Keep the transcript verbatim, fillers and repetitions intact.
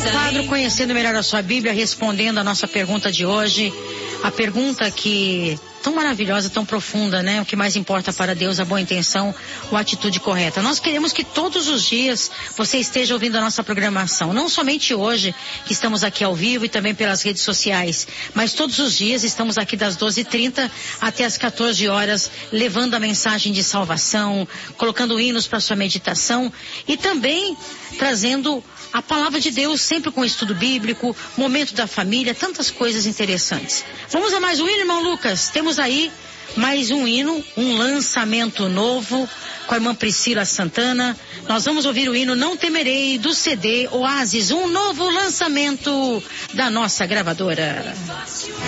quadro Conhecendo Melhor a Sua Bíblia, respondendo a nossa pergunta de hoje. A pergunta que tão maravilhosa, tão profunda, né? O que mais importa para Deus, a boa intenção ou a atitude correta. Nós queremos que todos os dias você esteja ouvindo a nossa programação. Não somente hoje, que estamos aqui ao vivo e também pelas redes sociais, mas todos os dias estamos aqui das doze e trinta até as quatorze horas, levando a mensagem de salvação, colocando hinos para sua meditação e também trazendo a palavra de Deus, sempre com estudo bíblico, momento da família, tantas coisas interessantes. Vamos a mais um hino, irmão Lucas? Temos aí mais um hino, um lançamento novo com a irmã Priscila Santana. Nós vamos ouvir o hino Não Temerei, do C D Oásis, um novo lançamento da nossa gravadora.